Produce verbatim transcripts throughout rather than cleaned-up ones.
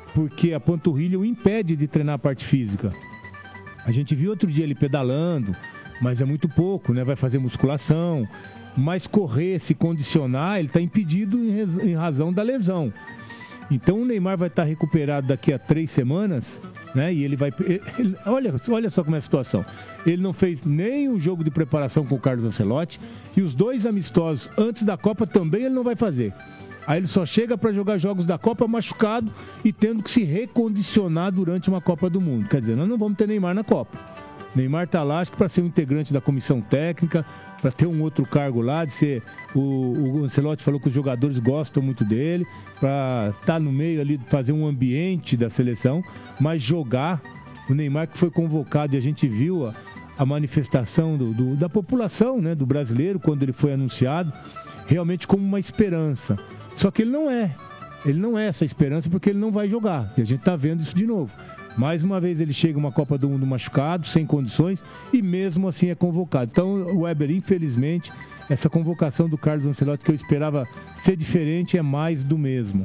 porque a panturrilha o impede de treinar a parte física. A gente viu outro dia ele pedalando, mas é muito pouco, né? Vai fazer musculação, mas correr, se condicionar, ele está impedido em razão da lesão. Então o Neymar vai estar recuperado daqui a três semanas, né? E ele vai... Ele, olha, olha só como é a situação. Ele não fez nem um jogo de preparação com o Carlos Ancelotti e os dois amistosos antes da Copa também ele não vai fazer. Aí ele só chega para jogar jogos da Copa machucado e tendo que se recondicionar durante uma Copa do Mundo. Quer dizer, nós não vamos ter Neymar na Copa. Neymar está lá, acho que para ser um integrante da comissão técnica, para ter um outro cargo lá, de ser... O, o Ancelotti falou que os jogadores gostam muito dele, para estar tá no meio ali, fazer um ambiente da seleção, mas jogar. O Neymar que foi convocado e a gente viu a, a manifestação do, do, da população, né, do brasileiro, quando ele foi anunciado, realmente como uma esperança. Só que ele não é. Ele não é essa esperança porque ele não vai jogar. E a gente está vendo isso de novo. Mais uma vez ele chega uma Copa do Mundo machucado, sem condições, e mesmo assim é convocado. Então, Weber, infelizmente, essa convocação do Carlos Ancelotti, que eu esperava ser diferente, é mais do mesmo.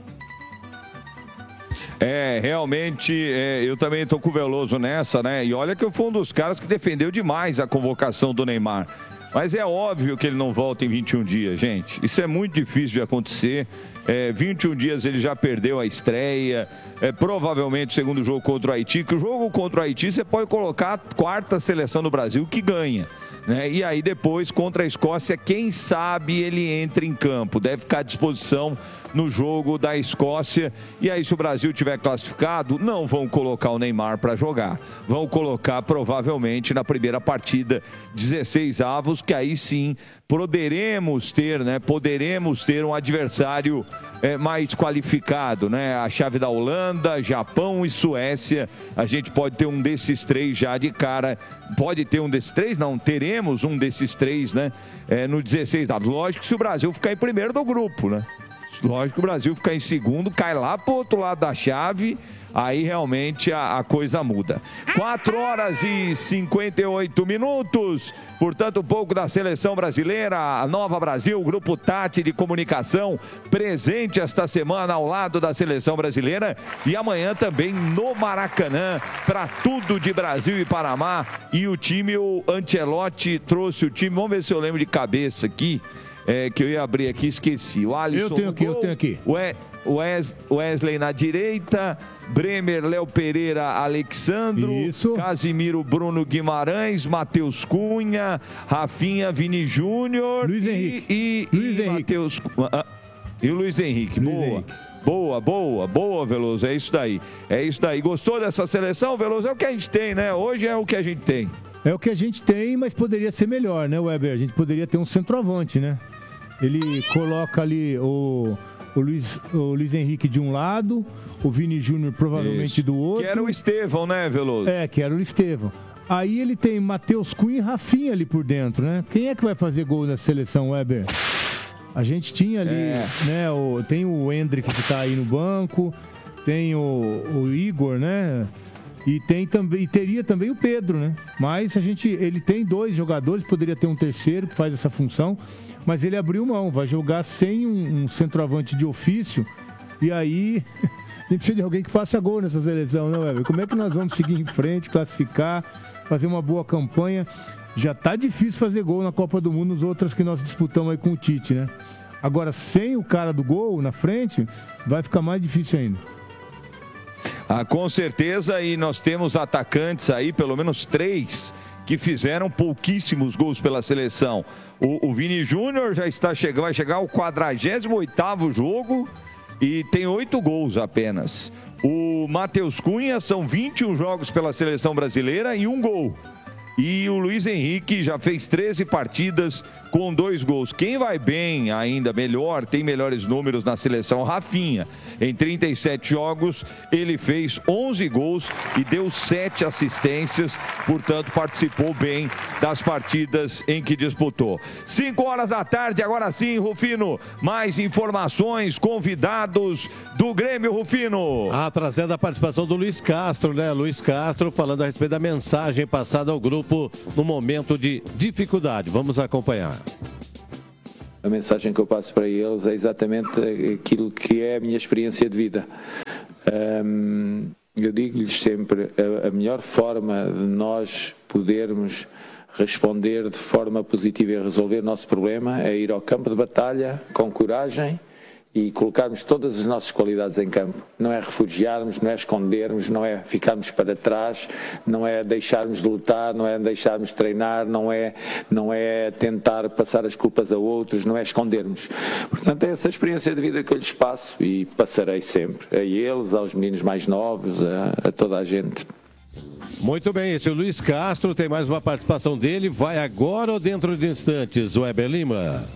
É, realmente, é, eu também estou com o Veloso nessa, né? E olha que eu fui um dos caras que defendeu demais a convocação do Neymar. Mas é óbvio que ele não volta em vinte e um dias, gente. Isso é muito difícil de acontecer. É, vinte e um dias ele já perdeu a estreia. É, provavelmente o segundo jogo contra o Haiti. Que o jogo contra o Haiti você pode colocar a quarta seleção do Brasil que ganha, né? E aí depois contra a Escócia, quem sabe ele entra em campo. Deve ficar à disposição no jogo da Escócia. E aí, se o Brasil tiver classificado, não vão colocar o Neymar para jogar. Vão colocar provavelmente na primeira partida dezesseis avos, que aí sim poderemos ter, né? Poderemos ter um adversário é, mais qualificado, né? A chave da Holanda, Japão e Suécia. A gente pode ter um desses três já de cara. Pode ter um desses três? Não, teremos um desses três, né? É, no dezesseis avos. Lógico, se o Brasil ficar em primeiro do grupo, né? Lógico que o Brasil ficar em segundo, cai lá pro outro lado da chave, aí realmente a, a coisa muda. quatro horas e cinquenta e oito minutos, portanto, um pouco da seleção brasileira, a Nova Brasil, o Grupo Tati de Comunicação, presente esta semana ao lado da seleção brasileira e amanhã também no Maracanã, para tudo de Brasil e Panamá. E o time, o Ancelotti trouxe o time, vamos ver se eu lembro de cabeça aqui. É, que eu ia abrir aqui, esqueci. O Alisson, eu tenho aqui, gol, eu tenho aqui. Wes, Wesley na direita, Bremer, Léo Pereira, Alexandro, Isso. Casimiro, Bruno Guimarães, Matheus Cunha, Rafinha, Vini Júnior, Luiz Henrique e, e, Luiz e Henrique. Mateus, ah, e o Luiz Henrique. Luiz boa. Henrique. Boa, boa, boa, Veloso, é isso daí. É isso daí. Gostou dessa seleção, Veloso? É o que a gente tem, né? Hoje é o que a gente tem. É o que a gente tem, mas poderia ser melhor, né, Weber? A gente poderia ter um centroavante, né? Ele coloca ali o, o, Luiz, o Luiz Henrique de um lado, o Vini Júnior provavelmente Isso. do outro. Que era o Estevão, né, Veloso? É, que era o Estevão. Aí ele tem Matheus Cunha e Rafinha ali por dentro, né? Quem é que vai fazer gol na seleção, Weber? A gente tinha ali, é. né? O, tem o Hendrick que tá aí no banco, tem o, o Igor, né? E, tem também, e teria também o Pedro, né? Mas a gente, ele tem dois jogadores, poderia ter um terceiro que faz essa função, mas ele abriu mão, vai jogar sem um, um centroavante de ofício, e aí a gente precisa de alguém que faça gol nessa seleção, não é? Como é que nós vamos seguir em frente, classificar, fazer uma boa campanha? Já tá difícil fazer gol na Copa do Mundo, nas outras que nós disputamos aí com o Tite, né? Agora, sem o cara do gol na frente, vai ficar mais difícil ainda. Ah, com certeza, e nós temos atacantes aí, pelo menos três, que fizeram pouquíssimos gols pela seleção. O, o Vini Júnior já está chegando, vai chegar ao quadragésimo oitavo jogo e tem oito gols apenas. O Matheus Cunha são vinte e um jogos pela seleção brasileira e um gol. E o Luiz Henrique já fez treze partidas com dois gols. Quem vai bem ainda melhor, tem melhores números na seleção, Rafinha. Em trinta e sete jogos, ele fez onze gols e deu sete assistências. Portanto, participou bem das partidas em que disputou. cinco horas da tarde, agora sim, Rufino. Mais informações, convidados do Grêmio, Rufino. Ah, trazendo a participação do Luiz Castro, né? Luiz Castro falando a respeito da mensagem passada ao grupo no momento de dificuldade. Vamos acompanhar. A mensagem que eu passo para eles é exatamente aquilo que é a minha experiência de vida. Um, eu digo-lhes sempre, a, a melhor forma de nós podermos responder de forma positiva e resolver o nosso problema é ir ao campo de batalha com coragem e colocarmos todas as nossas qualidades em campo. Não é refugiarmos, não é escondermos, não é ficarmos para trás, não é deixarmos de lutar, não é deixarmos de treinar, não é, não é tentar passar as culpas a outros, não é escondermos. Portanto, é essa experiência de vida que eu lhes passo e passarei sempre. A eles, aos meninos mais novos, a, a toda a gente. Muito bem, esse é o Luiz Castro, tem mais uma participação dele. Vai agora ou dentro de instantes, Weber Lima?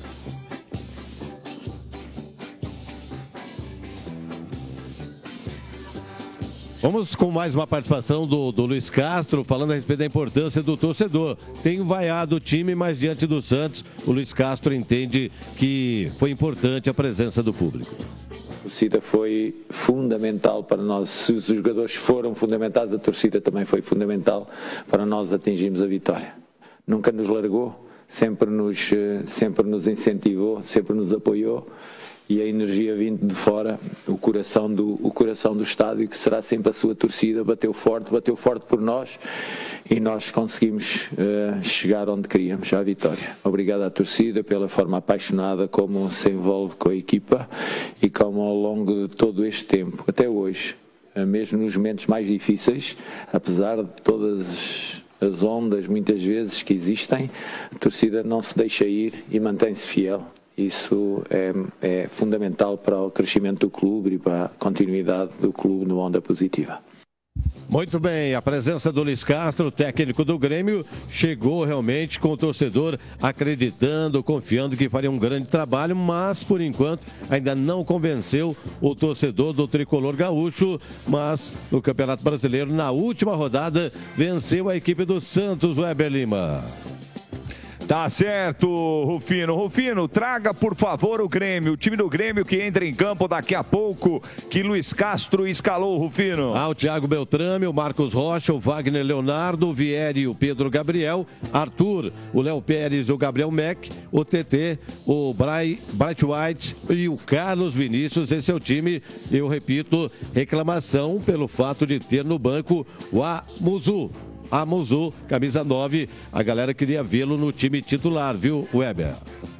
Vamos com mais uma participação do, do Luiz Castro, falando a respeito da importância do torcedor. Tem vaiado o time, mas diante do Santos, o Luiz Castro entende que foi importante a presença do público. A torcida foi fundamental para nós. Se os jogadores foram fundamentais, a torcida também foi fundamental para nós atingirmos a vitória. Nunca nos largou, sempre nos, sempre nos incentivou, sempre nos apoiou. E a energia vindo de fora, o coração do, o coração do estádio, que será sempre a sua torcida, bateu forte, bateu forte por nós e nós conseguimos uh, chegar onde queríamos, à vitória. Obrigado à torcida pela forma apaixonada como se envolve com a equipa e como ao longo de todo este tempo, até hoje, uh, mesmo nos momentos mais difíceis, apesar de todas as ondas muitas vezes que existem, a torcida não se deixa ir e mantém-se fiel. Isso é, é fundamental para o crescimento do clube e para a continuidade do clube numa onda positiva. Muito bem, a presença do Luiz Castro, técnico do Grêmio, chegou realmente com o torcedor acreditando, confiando que faria um grande trabalho, mas por enquanto ainda não convenceu o torcedor do tricolor gaúcho, mas no Campeonato Brasileiro, na última rodada, venceu a equipe do Santos, Weber Lima. Tá certo, Rufino. Rufino, traga, por favor, o Grêmio. O time do Grêmio que entra em campo daqui a pouco, que Luiz Castro escalou, Rufino. Ah, o Thiago Beltrame, o Marcos Rocha, o Wagner Leonardo, o Vieri e o Pedro Gabriel, Arthur, o Léo Pérez e o Gabriel Mack, o T T, o Bright White e o Carlos Vinícius. Esse é o time, eu repito, reclamação pelo fato de ter no banco o Amuzu. Amuzu, camisa nove, a galera queria vê-lo no time titular, viu, Weber?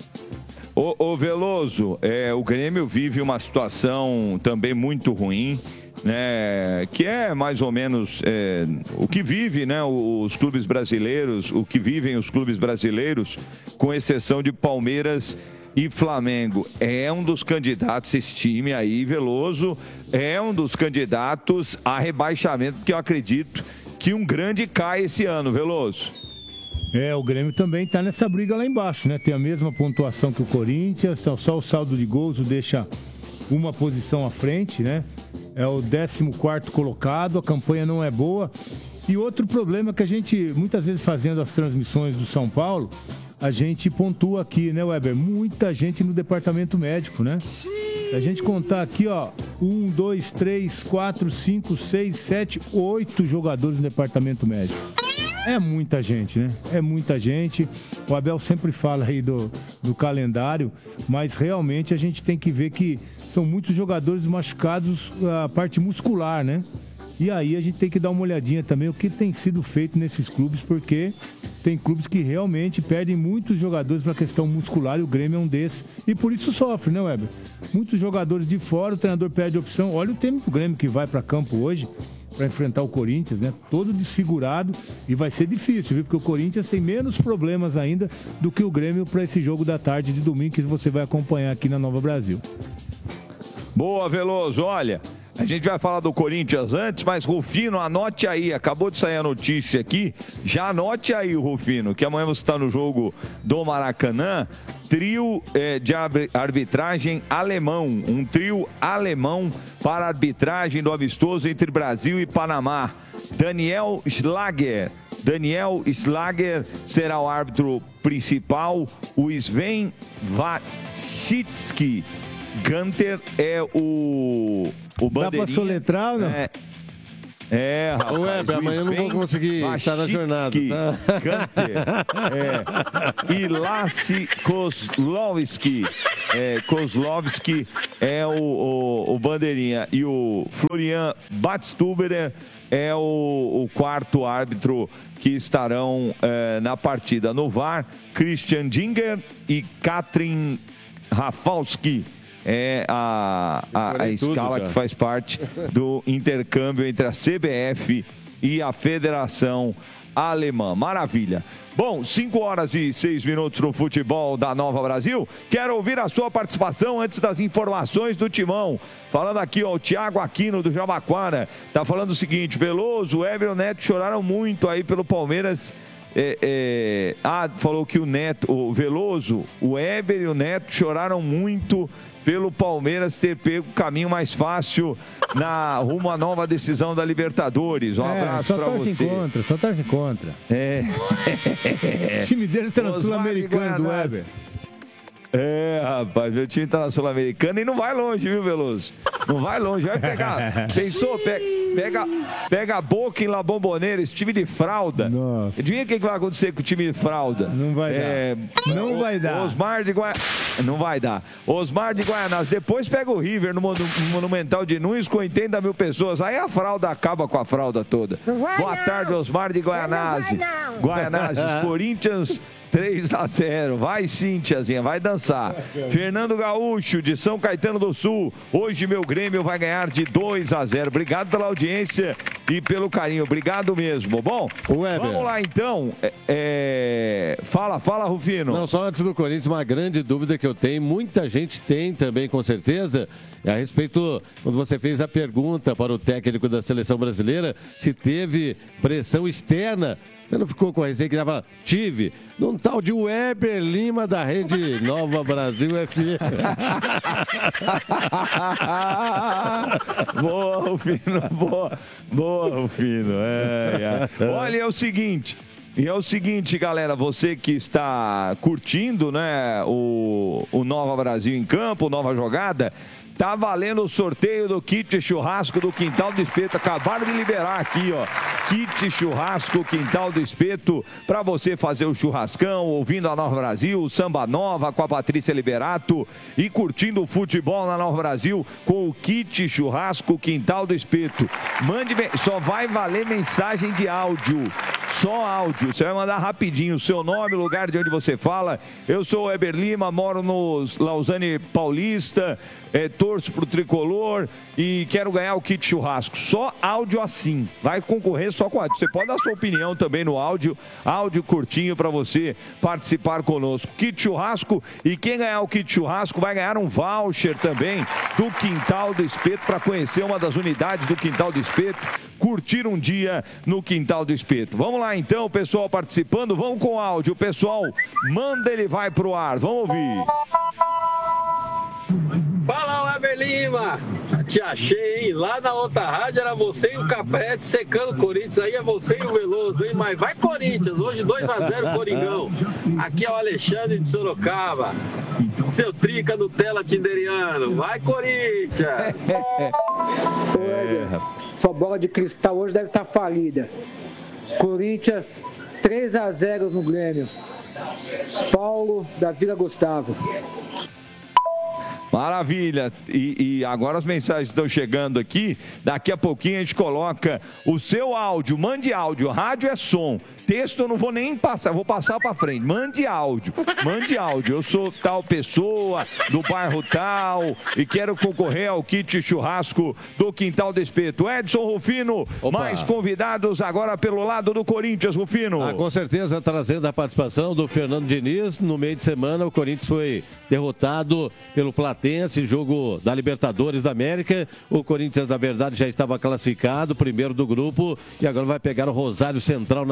Ô, ô Veloso, é, o Grêmio vive uma situação também muito ruim, né, que é mais ou menos é, o que vive, né, os clubes brasileiros, o que vivem os clubes brasileiros, com exceção de Palmeiras e Flamengo. É um dos candidatos, esse time aí, Veloso, é um dos candidatos a rebaixamento, que eu acredito que um grande cai esse ano, Veloso. É, o Grêmio também está nessa briga lá embaixo, né? Tem a mesma pontuação que o Corinthians, só o saldo de gols o deixa uma posição à frente, né? É o décimo quarto colocado, a campanha não é boa. E outro problema que a gente, muitas vezes fazendo as transmissões do São Paulo, a gente pontua aqui, né, Weber? Muita gente no departamento médico, né? Se a gente contar aqui, ó, um, dois, três, quatro, cinco, seis, sete, oito jogadores no departamento médico. É muita gente, né? É muita gente. O Abel sempre fala aí do, do calendário, mas realmente a gente tem que ver que são muitos jogadores machucados, a parte muscular, né? E aí a gente tem que dar uma olhadinha também o que tem sido feito nesses clubes, porque tem clubes que realmente perdem muitos jogadores para a questão muscular e o Grêmio é um desses. E por isso sofre, né, Weber? Muitos jogadores de fora, o treinador perde opção. Olha o tempo do Grêmio que vai para campo hoje para enfrentar o Corinthians, né? Todo desfigurado e vai ser difícil, viu? Porque o Corinthians tem menos problemas ainda do que o Grêmio para esse jogo da tarde de domingo que você vai acompanhar aqui na Nova Brasil. Boa, Veloso. Olha, a gente vai falar do Corinthians antes, mas Rufino, anote aí, acabou de sair a notícia aqui, já anote aí, Rufino, que amanhã você está no jogo do Maracanã, trio é, de arbitragem alemão, um trio alemão para a arbitragem do amistoso entre Brasil e Panamá. Daniel Schlager, Daniel Schlager será o árbitro principal, o Sven Wachitsky Gunter é o, o bandeirinha. Dá pra soletrar ou não? É, É, rapaz. Ué, amanhã eu não vou conseguir estar na jornada. Tá? Kanter. É. E Lassi Kozlowski. É, Kozlowski é o, o, o bandeirinha. E o Florian Batstuberer é o, o quarto árbitro que estarão é, na partida. No V A R, Christian Dinger e Katrin Rafalski. É a, a, a escala que faz parte do intercâmbio entre a C B F e a Federação Alemã. Maravilha. Bom, cinco horas e seis minutos no futebol da Nova Brasil. Quero ouvir a sua participação antes das informações do Timão. Falando aqui, ó, o Thiago Aquino do Jabaquara tá falando o seguinte: Veloso, o Everton e o Neto choraram muito aí pelo Palmeiras. É, é... Ah, falou que o Neto, o Veloso, o Eber e o Neto choraram muito pelo Palmeiras ter pego o caminho mais fácil na rumo à nova decisão da Libertadores. Um é, abraço pra você. Só torce contra, só torce contra. É. O time dele está na Sul-Americana do Weber. É, rapaz, meu time tá na Sul-Americana e não vai longe, viu, Veloso? Não vai longe, vai pegar. Pensou? Pega, pega, pega a boca em La Bombonera, esse time de fralda. Nossa. Adivinha o que vai acontecer com o time de fralda? Não vai é, dar. Não o, vai dar. Osmar de Guaianazes. Não vai dar. Osmar de Guaianazes. Depois pega o River no Monumental de Nunes com oitenta mil pessoas. Aí a fralda acaba com a fralda toda. Boa não. tarde, Osmar de Guaianazes. Guaianazes, Corinthians. três a zero. Vai sim, tiazinha, vai dançar. Fernando Gaúcho, de São Caetano do Sul. Hoje meu Grêmio vai ganhar de dois a zero. Obrigado pela audiência e pelo carinho. Obrigado mesmo. Bom, vamos lá então. É, é... Fala, fala, Rufino. Não, só antes do Corinthians, uma grande dúvida que eu tenho, muita gente tem também, com certeza, é a respeito, quando você fez a pergunta para o técnico da Seleção Brasileira, se teve pressão externa. Você não ficou com a resenha que dava? Tive. Num tal de Weber Lima da Rede Nova Brasil F M. Boa, Rufino, boa. Boa, Rufino. É, é. Olha, é o seguinte. E é o seguinte, galera, você que está curtindo, né, o, o Nova Brasil em Campo, Nova Jogada, tá valendo o sorteio do kit churrasco do Quintal do Espeto. Acabaram de liberar aqui, ó. Kit churrasco Quintal do Espeto para você fazer o churrascão, ouvindo a Nova Brasil, o Samba Nova com a Patrícia Liberato e curtindo o futebol na Nova Brasil com o kit churrasco Quintal do Espeto. Mande, só vai valer mensagem de áudio. Só áudio. Você vai mandar rapidinho o seu nome, o lugar de onde você fala. Eu sou o Weber Lima, moro no Lausanne Paulista. É, torço pro Tricolor e quero ganhar o kit churrasco. Só áudio assim. Vai concorrer só com áudio. Você pode dar sua opinião também no áudio. Áudio curtinho para você participar conosco. Kit churrasco. E quem ganhar o kit churrasco vai ganhar um voucher também do Quintal do Espeto para conhecer uma das unidades do Quintal do Espeto. Curtir um dia no Quintal do Espeto. Vamos lá então, pessoal participando. Vamos com áudio. Pessoal, manda, ele vai pro ar. Vamos ouvir. Fala, Weber Lima! Te achei, hein? Lá na outra rádio era você e o Caprete secando o Corinthians. Aí é você e o Veloso, hein? Mas vai Corinthians, hoje dois a zero Coringão. Aqui é o Alexandre de Sorocaba. Seu trica Nutella tinderiano. Vai Corinthians! Ô, Weber, sua bola de cristal hoje deve estar falida. Corinthians três a zero no Grêmio. Paulo da Vila Gustavo. Maravilha, e, e agora as mensagens estão chegando aqui, daqui a pouquinho a gente coloca o seu áudio, mande áudio, rádio é som, texto eu não vou nem passar, vou passar para frente, mande áudio, mande áudio, eu sou tal pessoa, do bairro tal, e quero concorrer ao kit churrasco do Quintal do Espeto. Edson, Rufino, Opa. mais convidados agora pelo lado do Corinthians, Rufino. Ah, com certeza, trazendo a participação do Fernando Diniz, no meio de semana o Corinthians foi derrotado pelo Platense, jogo da Libertadores da América. O Corinthians, na verdade, já estava classificado, primeiro do grupo, e agora vai pegar o Rosário Central na Libertadores.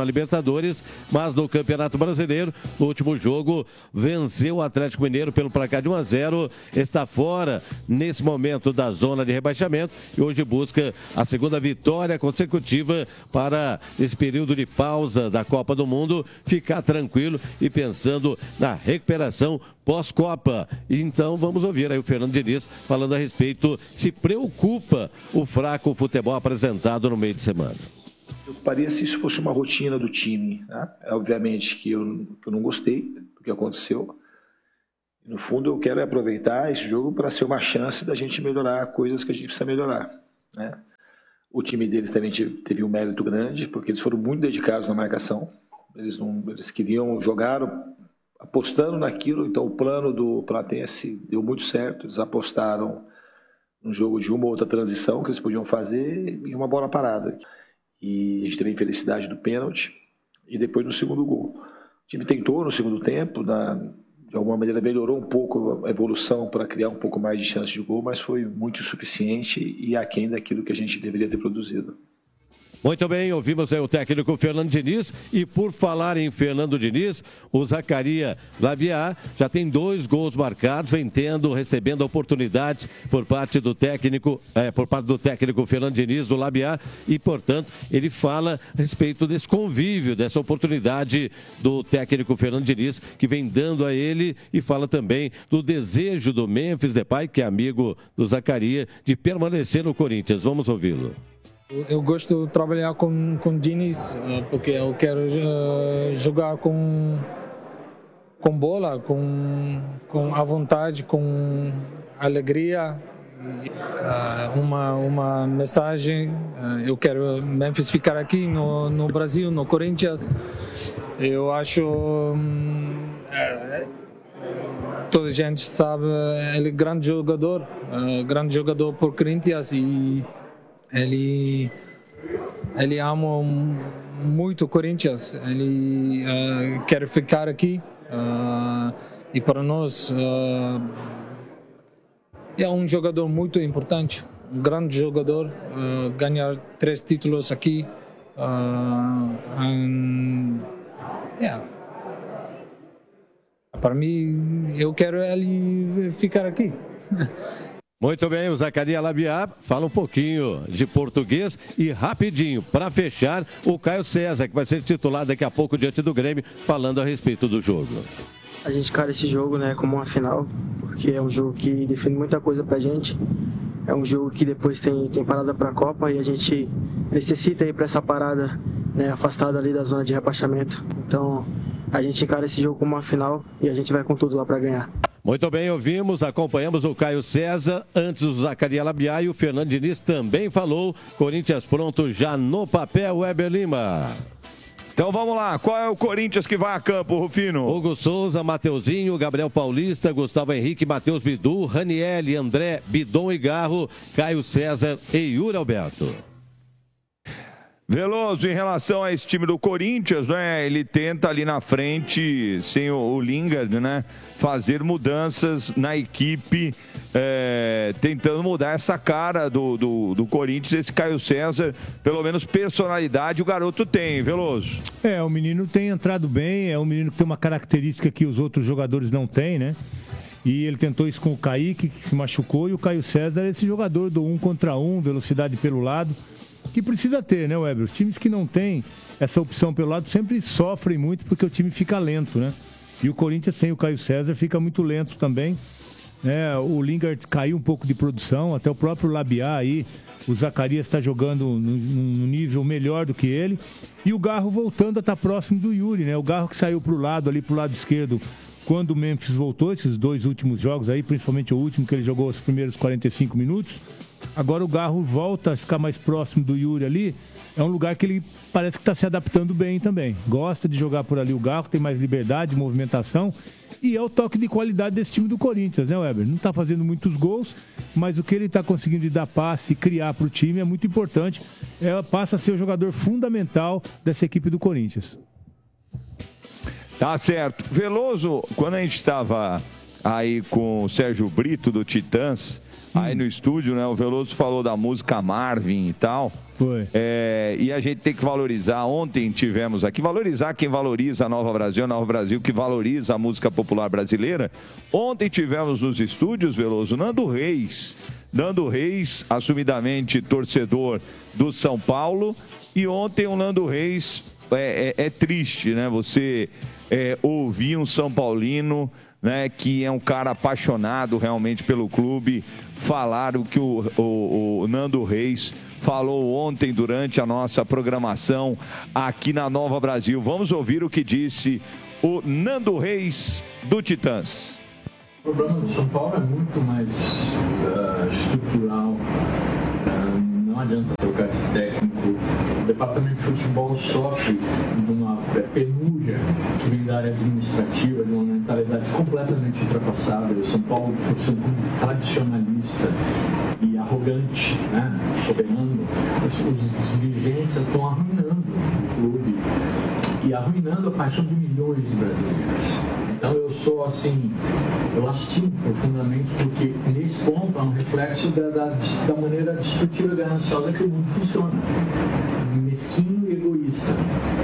Libertadores, mas no Campeonato Brasileiro, no último jogo, venceu o Atlético Mineiro pelo placar de um a zero, está fora nesse momento da zona de rebaixamento e hoje busca a segunda vitória consecutiva para esse período de pausa da Copa do Mundo, ficar tranquilo e pensando na recuperação pós-Copa. Então vamos ouvir aí o Fernando Diniz falando a respeito, se preocupa o fraco futebol apresentado no meio de semana. Eu preocuparia se isso fosse uma rotina do time, né? É, obviamente que eu, que eu não gostei do que aconteceu. No fundo, eu quero aproveitar esse jogo para ser uma chance da gente melhorar coisas que a gente precisa melhorar, né? O time deles também teve um mérito grande, porque eles foram muito dedicados na marcação. Eles, não, eles queriam jogar apostando naquilo, então o plano do Platense deu muito certo. Eles apostaram num jogo de uma ou outra transição que eles podiam fazer e uma bola parada. E a gente teve a infelicidade do pênalti e depois no segundo gol. O time tentou no segundo tempo, na, de alguma maneira melhorou um pouco a evolução para criar um pouco mais de chance de gol, mas foi muito insuficiente e aquém daquilo que a gente deveria ter produzido. Muito bem, ouvimos aí o técnico Fernando Diniz. E por falar em Fernando Diniz, o Zacarias Labiá já tem dois gols marcados, vem tendo, recebendo oportunidades por parte do técnico, é, por parte do técnico Fernando Diniz, do Labiá, e portanto ele fala a respeito desse convívio, dessa oportunidade do técnico Fernando Diniz, que vem dando a ele, e fala também do desejo do Memphis Depay, que é amigo do Zacarias, de permanecer no Corinthians. Vamos ouvi-lo. Eu gosto de trabalhar com com Diniz porque eu quero uh, jogar com com bola, com com a vontade, com alegria, uh, uma uma mensagem. Uh, eu quero Memphis ficar aqui no no Brasil, no Corinthians. Eu acho um, uh, toda a gente sabe, ele é grande jogador, uh, grande jogador por Corinthians e Ele, ele ama muito o Corinthians, ele uh, quer ficar aqui uh, e para nós uh, é um jogador muito importante, um grande jogador, uh, ganhar três títulos aqui. Uh, and, yeah. Para mim, eu quero ele ficar aqui. Muito bem, o Zacarias Labiá fala um pouquinho de português e rapidinho, para fechar, o Caio César, que vai ser titular daqui a pouco diante do Grêmio, falando a respeito do jogo. A gente cara esse jogo, né, como uma final, porque é um jogo que define muita coisa pra gente. É um jogo que depois tem, tem parada pra Copa e a gente necessita ir pra essa parada, né, afastada ali da zona de rebaixamento. Então, a gente encara esse jogo como uma final e a gente vai com tudo lá pra ganhar. Muito bem, ouvimos, acompanhamos o Caio César, antes o Zacarias Labiá, e o Fernando Diniz também falou. Corinthians pronto já no papel, Weber Lima. Então vamos lá, qual é o Corinthians que vai a campo, Rufino? Hugo Souza, Mateuzinho, Gabriel Paulista, Gustavo Henrique, Matheus Bidu, Raniel, André, Bidon e Garro, Caio César e Yuri Alberto. Veloso, em relação a esse time do Corinthians, né? Ele tenta ali na frente, sem o, o Lingard, né? Fazer mudanças na equipe, é, tentando mudar essa cara do, do, do Corinthians. Esse Caio César, pelo menos personalidade, o garoto tem, Veloso. É, o menino tem entrado bem, é um menino que tem uma característica que os outros jogadores não têm, né? E ele tentou isso com o Kaique, que se machucou, e o Caio César é esse jogador do um contra um, velocidade pelo lado, que precisa ter, né, Weber? Os times que não têm essa opção pelo lado sempre sofrem muito porque o time fica lento, né? E o Corinthians sem o Caio César fica muito lento também. É, o Lingard caiu um pouco de produção, até o próprio Labiá aí, o Zacarias está jogando num nível melhor do que ele. E o Garro voltando a estar próximo do Yuri, né? O Garro que saiu pro lado ali, pro lado esquerdo, quando o Memphis voltou, esses dois últimos jogos aí, principalmente o último, que ele jogou os primeiros quarenta e cinco minutos. Agora o Garro volta a ficar mais próximo do Yuri ali. É um lugar que ele parece que está se adaptando bem também. Gosta de jogar por ali o Garro, tem mais liberdade, movimentação. E é o toque de qualidade desse time do Corinthians, né, Weber? Não está fazendo muitos gols, mas o que ele está conseguindo dar passe e criar para o time é muito importante. É, passa a ser o jogador fundamental dessa equipe do Corinthians. Tá certo. Veloso, quando a gente estava aí com o Sérgio Brito do Titãs, aí no estúdio, né? O Veloso falou da música Marvin e tal. Foi. É, e a gente tem que valorizar. Ontem tivemos aqui, valorizar quem valoriza a Nova Brasil, a Nova Brasil que valoriza a música popular brasileira. Ontem tivemos nos estúdios, Veloso, Nando Reis. Nando Reis, assumidamente torcedor do São Paulo. E ontem o Nando Reis, é, é, é triste, né? Você é, ouvir um São Paulino, né, que é um cara apaixonado realmente pelo clube, falar o que o, o, o Nando Reis falou ontem durante a nossa programação aqui na Nova Brasil. Vamos ouvir o que disse o Nando Reis do Titãs. O problema do São Paulo é muito mais uh, estrutural. Uh, não adianta trocar esse técnico. O departamento de futebol sofre de uma penúria que vem da área administrativa, de uma mentalidade completamente ultrapassada. O São Paulo, por ser um clube tradicionalista e arrogante, né, soberano, os, os dirigentes estão arruinando o clube e arruinando a paixão de milhões de brasileiros. Então eu sou assim, eu lastimo profundamente, porque nesse ponto é um reflexo da, da, da maneira destrutiva e gananciosa que o mundo funciona. Mesquinho e egoísta.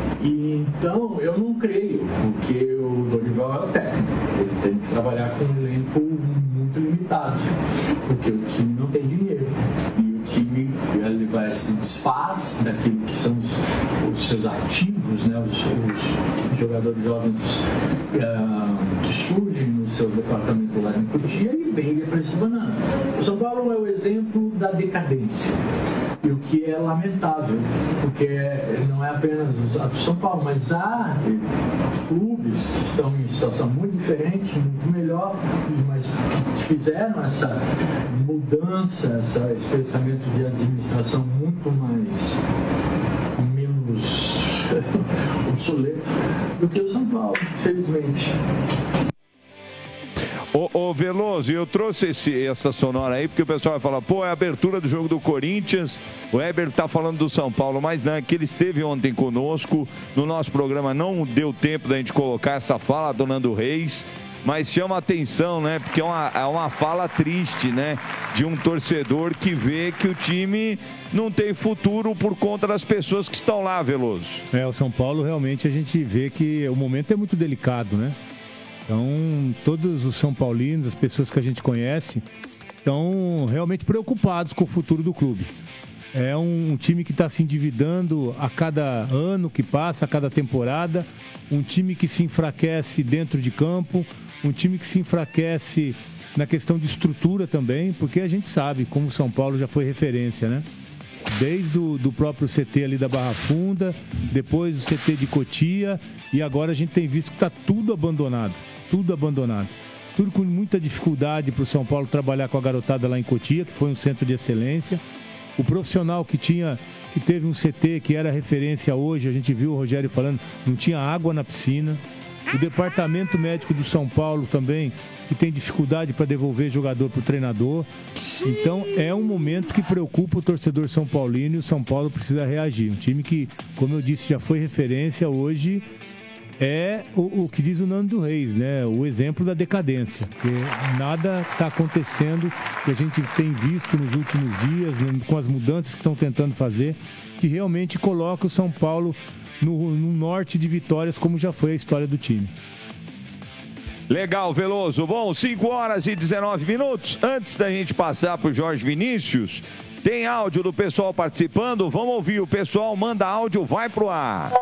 E então eu não creio, porque o Dorival é o técnico. Ele tem que trabalhar com um elenco muito limitado, porque o time não tem dinheiro. E o time ele vai se desfaz daquilo que são os, os seus ativos, né? os, os jogadores jovens uh, que surgem no seu departamento lá em Cotia e vendem para esse banana. O São Paulo é o exemplo da decadência. E o que é lamentável, porque não é apenas a do São Paulo, mas há clubes que estão em situação muito diferente, muito melhor, mas que fizeram essa mudança, essa, esse pensamento de administração muito mais, menos obsoleto do que o São Paulo, infelizmente. Ô, ô Veloso, eu trouxe esse, essa sonora aí, porque o pessoal vai falar, pô, é a abertura do jogo do Corinthians, o Heber tá falando do São Paulo, mas não, é que ele esteve ontem conosco, no nosso programa não deu tempo da gente colocar essa fala do Nando Reis, mas chama atenção, né, porque é uma, é uma fala triste, né, de um torcedor que vê que o time não tem futuro por conta das pessoas que estão lá, Veloso. É, o São Paulo realmente a gente vê que o momento é muito delicado, né? Então, todos os São Paulinos, as pessoas que a gente conhece, estão realmente preocupados com o futuro do clube. É um, um time que está se endividando a cada ano que passa, a cada temporada. Um time que se enfraquece dentro de campo. Um time que se enfraquece na questão de estrutura também, porque a gente sabe como o São Paulo já foi referência, né? Desde o do próprio C T ali da Barra Funda, depois o C T de Cotia, e agora a gente tem visto que está tudo abandonado. Tudo abandonado. Tudo com muita dificuldade para o São Paulo trabalhar com a garotada lá em Cotia, que foi um centro de excelência. O profissional que tinha, que teve um C T que era referência hoje, a gente viu o Rogério falando, não tinha água na piscina. O departamento médico do São Paulo também, que tem dificuldade para devolver jogador para o treinador. Então é um momento que preocupa o torcedor são paulino e o São Paulo precisa reagir. Um time que, como eu disse, já foi referência, hoje é o, o que diz o Nando Reis, né? O exemplo da decadência. Porque nada está acontecendo que a gente tem visto nos últimos dias, com as mudanças que estão tentando fazer, que realmente coloca o São Paulo no, no norte de vitórias, como já foi a história do time. Legal, Veloso. Bom, cinco horas e dezenove minutos. Antes da gente passar para o Jorge Vinícius, tem áudio do pessoal participando. Vamos ouvir. O pessoal manda áudio, vai pro ar.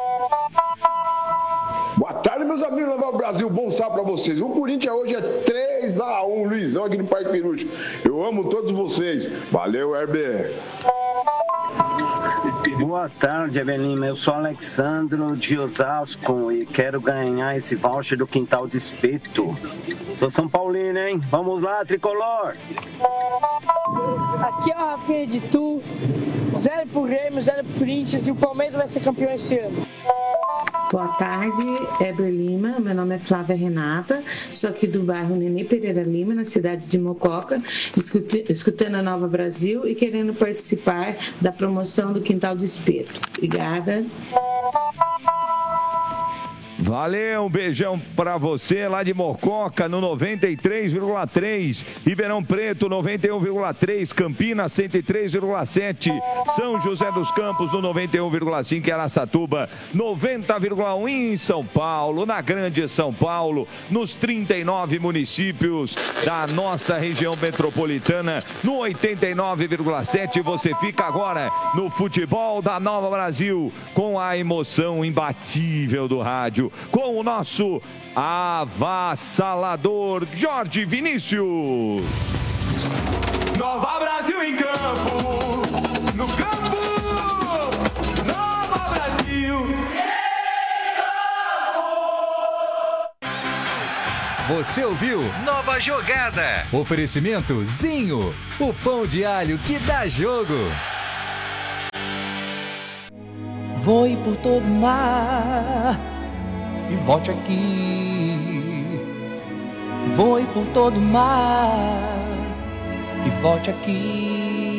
Boa tarde, meus amigos do Nova Brasil. Bom sábado pra vocês. O Corinthians hoje é três a um, Luizão aqui no Parque Peruche. Eu amo todos vocês. Valeu, Herbert. Boa tarde, Evelina. Eu sou Alexandro de Osasco e quero ganhar esse voucher do Quintal de Espeto. Sou São Paulino, hein? Vamos lá, tricolor! Aqui é o Rafinha de Tu. Zero pro Grêmio, zero pro Corinthians e o Palmeiras vai ser campeão esse ano. Boa tarde, Heber Lima. Meu nome é Flávia Renata. Sou aqui do bairro Nenê Pereira Lima, na cidade de Mococa, escutando a Nova Brasil e querendo participar da promoção do Quintal de Espeto. Obrigada. Valeu, um beijão pra você lá de Mococa no noventa e três vírgula três, Ribeirão Preto noventa e um vírgula três, Campinas cento e três vírgula sete, São José dos Campos no noventa e um vírgula cinco, Araçatuba noventa vírgula um em São Paulo, na Grande São Paulo, nos trinta e nove municípios da nossa região metropolitana, no oitenta e nove vírgula sete. Você fica agora no futebol da Nova Brasil com a emoção imbatível do rádio, com o nosso avassalador Jorge Vinícius. Nova Brasil em campo, no campo, Nova Brasil em campo. Você ouviu Nova Jogada. Oferecimento Zinho, o pão de alho que dá jogo. Voe por todo o mar e volte aqui. Voe por todo o mar e volte aqui.